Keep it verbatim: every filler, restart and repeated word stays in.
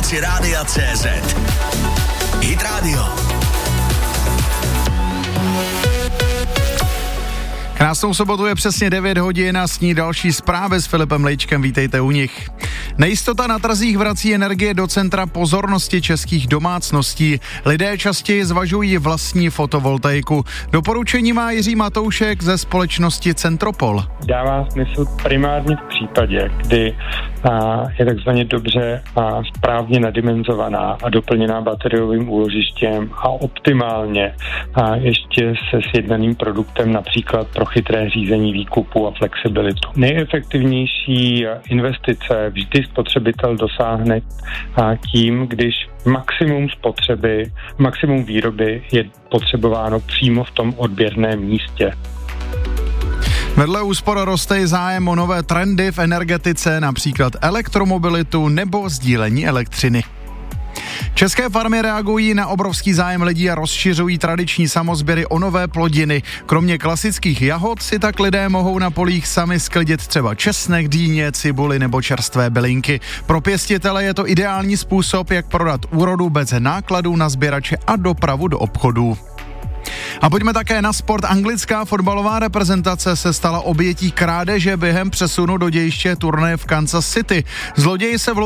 aplikaci Rádia C Z. Hit Radio. Krásnou sobotu, je přesně devět hodin a s ní další zprávy s Filipem Lejčkem, vítejte u nich. Nejistota na trzích vrací energie do centra pozornosti českých domácností. Lidé častěji zvažují vlastní fotovoltaiku. Doporučení má Jiří Matoušek ze společnosti Centropol. Dává smysl primárně v případě, kdy a, je takzvaně dobře a správně nadimenzovaná a doplněná bateriovým úložištěm a optimálně a ještě se sjednaným produktem, například pro chytré řízení výkupu a flexibilitu. Nejefektivnější investice vždy spotřebitel dosáhne tím, když maximum spotřeby, maximum výroby je potřebováno přímo v tom odběrném místě. Vedle úspor roste i zájem o nové trendy v energetice, například elektromobilitu nebo sdílení elektřiny. České farmy reagují na obrovský zájem lidí a rozšiřují tradiční samosběry o nové plodiny. Kromě klasických jahod si tak lidé mohou na polích sami sklidit třeba česnek, dýně, cibuli nebo čerstvé bylinky. Pro pěstitele je to ideální způsob, jak prodat úrodu bez nákladů na sběrače a dopravu do obchodů. A pojďme také na sport. Anglická fotbalová reprezentace se stala obětí krádeže během přesunu do dějiště turnaje v Kansas City. Zloději se vlou